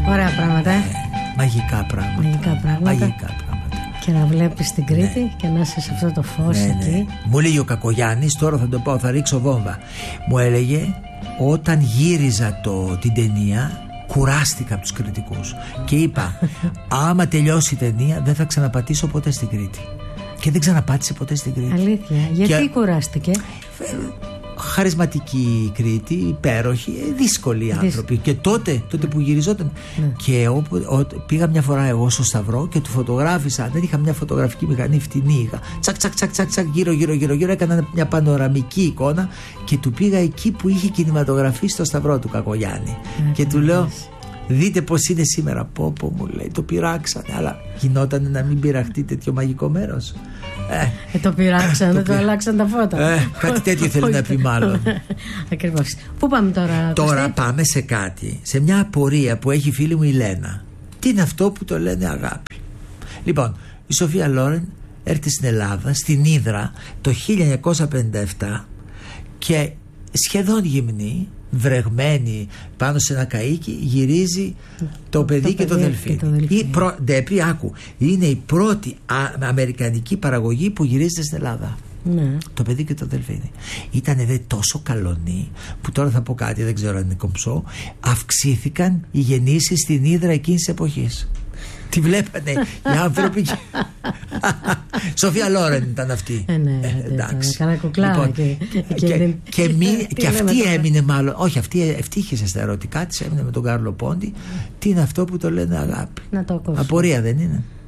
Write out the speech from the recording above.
Ωραία πράγματα. Μαγικά πράγματα. Μαγικά πράγματα. Και να βλέπεις την Κρήτη και να είσαι σε αυτό το φως εκεί. Μου έλεγε ο Κακογιάννης, τώρα θα το πω, θα ρίξω βόμβα. Μου έλεγε, όταν γύριζα την ταινία, κουράστηκα από τους κριτικούς και είπα, άμα τελειώσει η ταινία δεν θα ξαναπατήσω ποτέ στην Κρήτη. Και δεν ξαναπάτησε ποτέ στην Κρήτη. Αλήθεια, γιατί κουράστηκε? Χαρισματική Κρήτη, υπέροχη, δύσκολοι άνθρωποι. Και τότε που γυριζόταν. Και πήγα μια φορά εγώ στο Σταυρό και του φωτογράφησα. Δεν είχα μια φωτογραφική μηχανή, φτηνή είχα. Τσακ, γύρω. Έκανα μια πανοραμική εικόνα και του πήγα εκεί που είχε κινηματογραφεί στο Σταυρό του Κακογιάννη. Και του λέω, δείτε πως είναι σήμερα. Πω, μου λέει, το πειράξανε. Αλλά γινόταν να μην πειραχτεί τέτοιο μαγικό μέρος. Το πειράξανε, το αλλάξαν τα φώτα. Κάτι τέτοιο θέλει να πει μάλλον. Ακριβώς. Πού πάμε τώρα? Τώρα πάμε σε κάτι, σε μια απορία που έχει η φίλη μου η Λένα. Τι είναι αυτό που το λένε αγάπη? Λοιπόν, η Σοφία Λόρεν έρχεται στην Ελλάδα, στην Ύδρα, το 1957 και σχεδόν γυμνή, βρεγμένη πάνω σε ένα καΐκι, γυρίζει το παιδί και το δελφίνι. Ντέπη, άκου, είναι η πρώτη αμερικανική παραγωγή που γυρίζεται στην Ελλάδα. Ναι. Το παιδί και το δελφίνι. Ήτανε δε τόσο καλονή που τώρα θα πω κάτι, δεν ξέρω αν είναι κομψό. Αυξήθηκαν οι γεννήσεις στην Ύδρα εκείνης της εποχής. Τη βλέπανε οι άνθρωποι. Σοφία Λόρεν ήταν αυτή. Εντάξει. Κάνα κουκλά. Και αυτή έμεινε μάλλον. Όχι, αυτή ευτύχησε στα ερωτικά της, έμεινε με τον Κάρλο Πόντι. Τι είναι αυτό που το λένε αγάπη? Να το ακούσω. Απορία δεν είναι?